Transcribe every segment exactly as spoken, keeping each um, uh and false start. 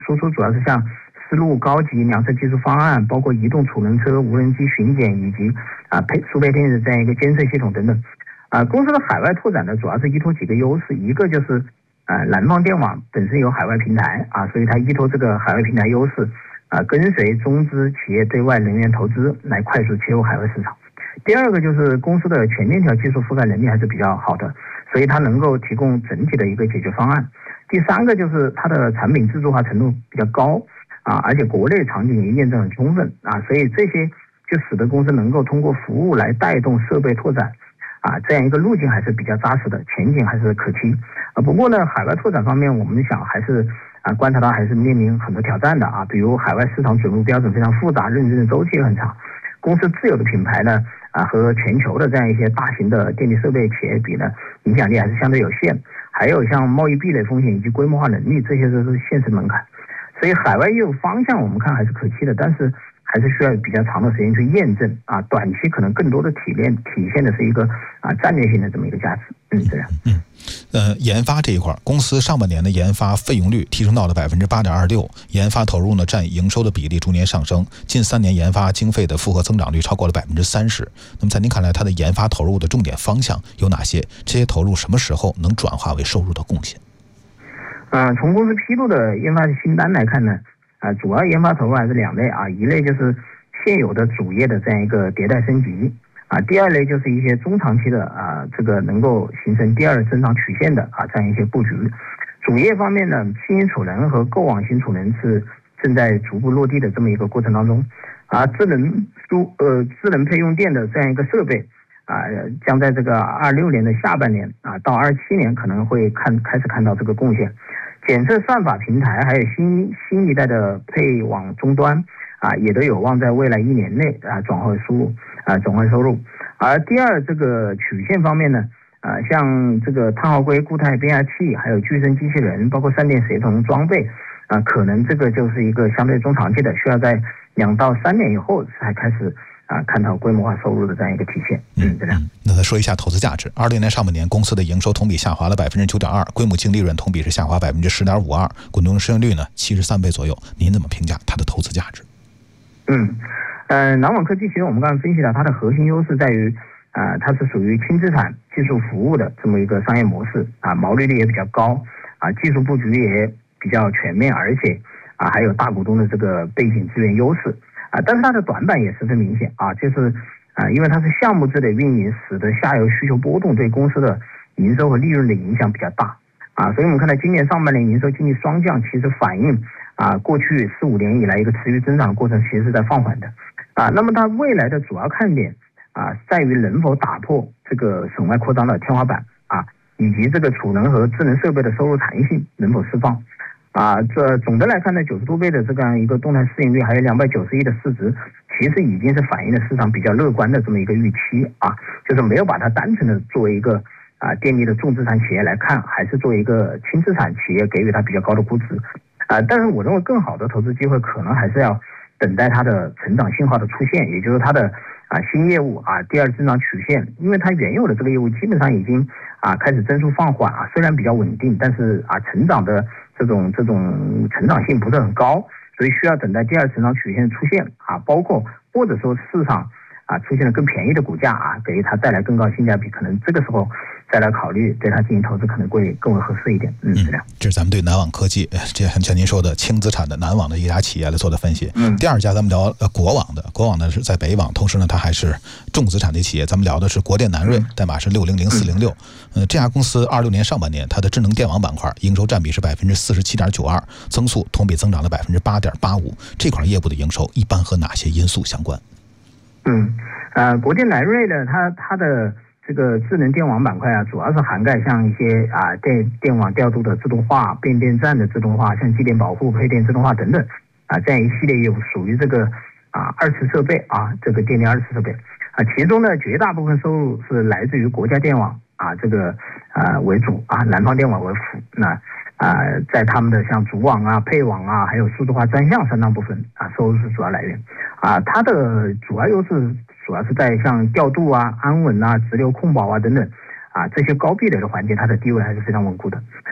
输出主要是像丝路高级量测技术方案，包括移动储能车、无人机巡检以及啊配输配电的这样一个监测系统等等。啊，公司的海外拓展呢，主要是依托几个优势，一个就是啊南方电网本身有海外平台啊，所以它依托这个海外平台优势啊，跟随中资企业对外能源投资来快速切入海外市场。第二个就是公司的全链条技术覆盖能力还是比较好的，所以它能够提供整体的一个解决方案。第三个就是它的产品自主化程度比较高啊，而且国内场景也验证很充分啊，所以这些就使得公司能够通过服务来带动设备拓展啊，这样一个路径还是比较扎实的，前景还是可期啊。不过呢，海外拓展方面，我们想还是啊观察到还是面临很多挑战的啊，比如海外市场准入标准非常复杂，认证周期也很长，公司自有的品牌呢啊和全球的这样一些大型的电力设备企业比呢，影响力还是相对有限。还有像贸易壁垒风险以及规模化能力，这些都是现实门槛。所以海外业务方向我们看还是可期的，但是还是需要比较长的时间去验证啊。短期可能更多的体验体现的是一个啊战略性的这么一个价值。嗯，这样。 嗯，呃，研发这一块，公司上半年的研发费用率提升到了百分之八点二六，研发投入呢占营收的比例逐年上升，近三年研发经费的复合增长率超过了百分之三十。那么在您看来，它的研发投入的重点方向有哪些？这些投入什么时候能转化为收入的贡献？ 嗯、呃，从公司披露的研发的清单来看呢，啊、呃，主要研发投入还是两类啊，一类就是现有的主业的这样一个迭代升级。啊，第二类就是一些中长期的啊，这个能够形成第二增长曲线的啊，这样一些布局。主业方面呢，轻型储能和购网型储能是正在逐步落地的这么一个过程当中。啊，智能输呃智能配用电的这样一个设备啊，将在这个二六年的下半年啊到二七年可能会看开始看到这个贡献。检测算法平台还有新新一代的配网终端啊，也都有望在未来一年内啊转换输入。啊，转换收入。而第二，这个曲线方面呢，啊，像这个碳化硅、固态变压器，还有具身机器人，包括三电协同装备，啊，可能这个就是一个相对中长期的，需要在两到三年以后才开始啊看到规模化收入的这样一个体现。嗯，这样。 那再说一下投资价值。二零年上半年，公司的营收同比下滑了百分之九点二，规模净利润同比是下滑百分之十点五二，滚动市盈率呢七十三倍左右。您怎么评价它的投资价值？ 嗯。呃，南网科技其实我们刚才分析了，它的核心优势在于，啊、呃，它是属于轻资产技术服务的这么一个商业模式啊，毛利率也比较高啊，技术布局也比较全面，而且啊还有大股东的这个背景资源优势啊，但是它的短板也十分明显啊，就是啊，因为它是项目制的运营，使得下游需求波动对公司的营收和利润的影响比较大啊，所以我们看到今年上半年营收经济双降，其实反映啊过去四五年以来一个持续增长的过程，其实是在放缓的。啊，那么它未来的主要看点啊，在于能否打破这个省外扩张的天花板啊，以及这个储能和智能设备的收入弹性能否释放啊。这总的来看呢，九十多倍的这样一个动态市盈率，还有两百九十亿的市值，其实已经是反映了市场比较乐观的这么一个预期啊，就是没有把它单纯的作为一个啊电力的重资产企业来看，还是作为一个轻资产企业给予它比较高的估值啊。但是我认为更好的投资机会可能还是要等待它的成长信号的出现，也就是它的啊新业务啊第二增长曲线，因为它原有的这个业务基本上已经啊开始增速放缓啊，虽然比较稳定，但是啊成长的这种这种成长性不是很高，所以需要等待第二成长曲线出现啊，包括或者说市场啊出现了更便宜的股价啊，给它带来更高性价比，可能这个时候再来考虑对它进行投资，可能会更为合适一点。嗯，这样。 这是咱们对南网科技，这像您说的轻资产的南网的一家企业来做的分析。 嗯， 第二家咱们聊呃国网的，国网呢是在北网，同时呢它还是重资产的企业。咱们聊的是国电南锐，代码是六零零四零六。呃，这家公司二六年上半年它的智能电网板块营收占比是百分之四十七点九二，增速同比增长了百分之八点八五。这块业务的营收一般和哪些因素相关？ 嗯，呃，国电南锐呢，它它的这个智能电网板块啊，主要是涵盖像一些啊电电网调度的自动化、变电站的自动化，像机电保护、配电自动化等等啊，这样一系列业务属于这个啊二次设备啊，这个电力二次设备啊，其中呢绝大部分收入是来自于国家电网啊这个啊为主啊，南方电网为辅。那啊，在他们的像主网啊、配网啊，还有数字化专项相当部分啊，收入是主要来源啊，它的主要优势主要是在像调度啊、安稳啊、直流控保啊等等啊这些高壁垒的环节，它的地位还是非常稳固的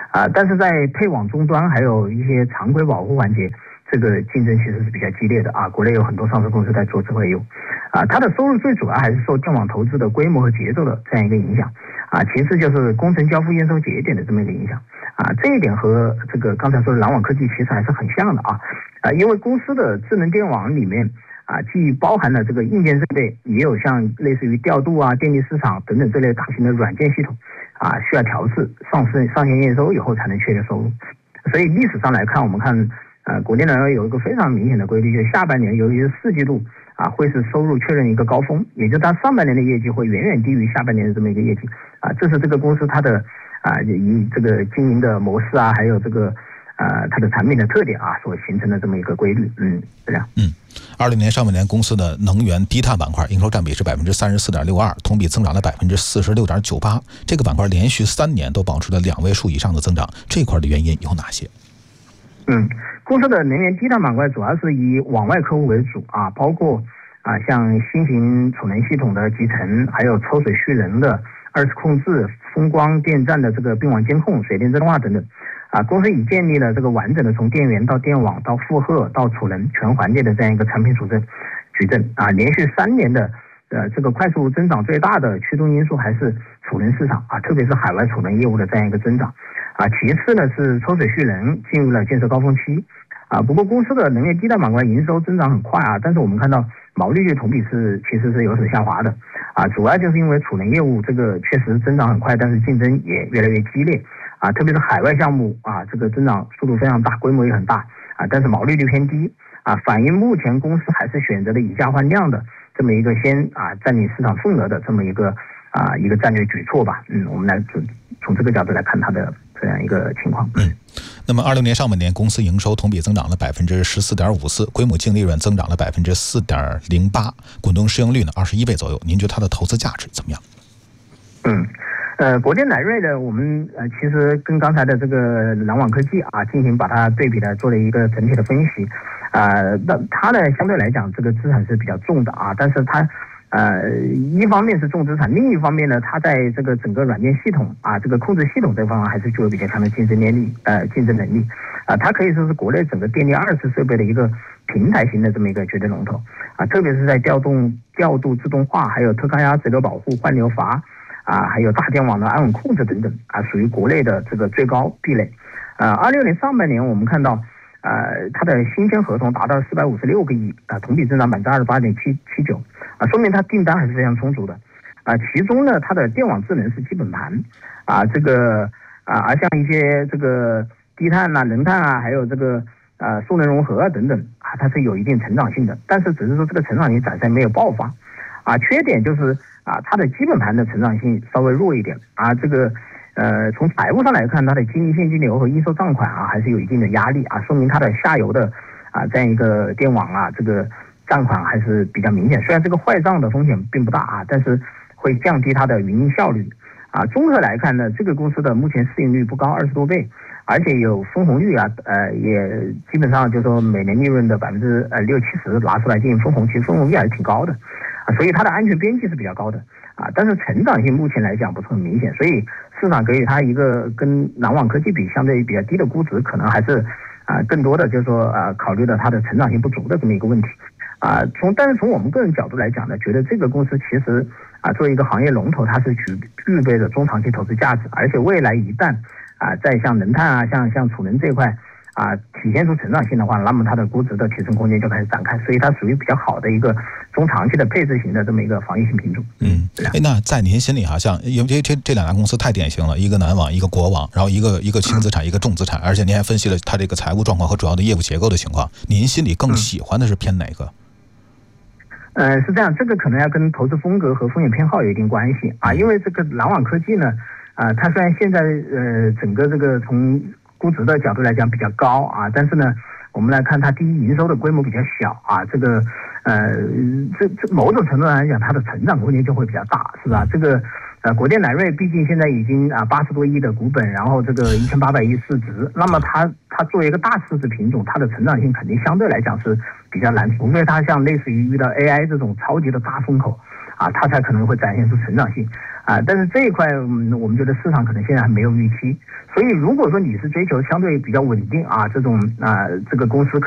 啊，但是在配网终端还有一些常规保护环节，这个竞争其实是比较激烈的啊。国内有很多上市公司在做智慧业务，啊，它的收入最主要还是受电网投资的规模和节奏的这样一个影响，啊，其次就是工程交付验收节点的这么一个影响，啊，这一点和这个刚才说的蓝网科技其实还是很像的啊，啊，因为公司的智能电网里面啊，既包含了这个硬件设备，也有像类似于调度啊、电力市场等等这类大型的软件系统，啊，需要调试、上市、上线验收以后才能确定收入。所以历史上来看，我们看，呃，国电呢有一个非常明显的规律，就是下半年尤其是四季度啊，会是收入确认一个高峰，也就是它上半年的业绩会远远低于下半年的这么一个业绩，啊，这是这个公司它的啊以这个经营的模式啊，还有这个。呃，它的产品的特点啊，所形成的这么一个规律，嗯，这样。 嗯，二零年上半年公司的能源低碳板块营收占比是百分之三十四点六二，同比增长了百分之四十六点九八。这个板块连续三年都保持了两位数以上的增长，这块的原因有哪些？ 嗯，公司的能源低碳板块主要是以网外客户为主啊，包括啊像新型储能系统的集成，还有抽水蓄能的二次控制、风光电站的这个并网监控、水电自动化等等。啊，公司已建立了这个完整的从电源到电网到负荷到储能全环节的这样一个产品矩阵，矩阵啊，连续三年的呃这个快速增长最大的驱动因素还是储能市场啊，特别是海外储能业务的这样一个增长啊。其次呢是抽水蓄能进入了建设高峰期啊。不过公司的能源低碳板块营收增长很快啊，但是我们看到毛利率同比是其实是有所下滑的啊，主要就是因为储能业务这个确实增长很快，但是竞争也越来越激烈。啊，特别是海外项目啊，这个增长速度非常大，规模也很大啊，但是毛利率偏低啊，反映目前公司还是选择了以价换量的这么一个先啊占领市场份额的这么一个啊一个战略举措吧。嗯，我们来从这个角度来看它的这样一个情况。 嗯，那么二六年上半年公司营收同比增长了百分之十四点五四，规模净利润增长了百分之四点零八，股东市盈率呢二十一倍左右。您觉得它的投资价值怎么样？ 嗯。呃，国电乃瑞的我们呃其实跟刚才的这个蓝网科技啊进行把它对比的做了一个整体的分析，呃，那它呢相对来讲这个资产是比较重的啊，但是它呃一方面是重资产，另一方面呢它在这个整个软件系统啊这个控制系统这方面还是具有比较强的竞争力呃竞争能力啊，它可以说是国内整个电力二次设备的一个平台型的这么一个绝对龙头啊，特别是在调动调度自动化，还有特高压直流保护、换流阀。啊，还有大电网的安稳控制等等啊，属于国内的这个最高壁垒。呃，二六年上半年我们看到，呃，它的新签合同达到四百五十六个亿啊，同比增长百分之二十八点七七九啊，说明它订单还是非常充足的啊。其中呢，它的电网智能是基本盘啊，这个啊，而像一些这个低碳啊、能碳啊，还有这个呃数能融合啊等等啊，它是有一定成长性的，但是只是说这个成长性暂时没有爆发啊，缺点就是。啊，它的基本盘的成长性稍微弱一点啊，这个呃，从财务上来看，它的经营现金流和应收账款啊，还是有一定的压力啊，说明它的下游的啊这样一个电网啊，这个账款还是比较明显。虽然这个坏账的风险并不大啊，但是会降低它的营运效率啊。综合来看呢，这个公司的目前市盈率不高，二十多倍，而且有分红率啊，呃，也基本上就说每年利润的百分之呃六七十拿出来进行分红，其实分红率还是挺高的。所以它的安全边际是比较高的啊，但是成长性目前来讲不是很明显，所以市场给予它一个跟蓝网科技比相对比较低的估值，可能还是啊更多的就是说啊考虑到它的成长性不足的这么一个问题啊。从但是从我们个人角度来讲呢，觉得这个公司其实啊作为一个行业龙头，它是具具备着中长期投资价值，而且未来一旦啊在像能碳啊、像像储能这块。啊，体现出成长性的话，那么它的估值的提升空间就开始展开，所以它属于比较好的一个中长期的配置型的这么一个防御性品种。 嗯，哎，那在您心里哈，像因为这这这两家公司太典型了，一个南网，一个国网，然后一个一个轻资产，一个重资产，而且您还分析了它这个财务状况和主要的业务结构的情况，您心里更喜欢的是偏哪个？ 呃，是这样，这个可能要跟投资风格和风险偏好有一定关系啊，因为这个蓝网科技呢，啊、呃，它虽然现在呃整个这个从估值的角度来讲比较高啊，但是呢，我们来看它第一营收的规模比较小啊，这个呃，这这某种程度上来讲，它的成长空间就会比较大，是吧？这个呃，国电乃瑞毕竟现在已经啊八十多亿的股本，然后这个一千八百亿市值，那么它它作为一个大市值品种，它的成长性肯定相对来讲是比较难，除非它像类似于遇到 A I 这种超级的大风口啊，它才可能会展现出成长性啊。但是这一块，嗯，我们觉得市场可能现在还没有预期。所以如果说你是追求相对比较稳定啊，这种啊这个公司可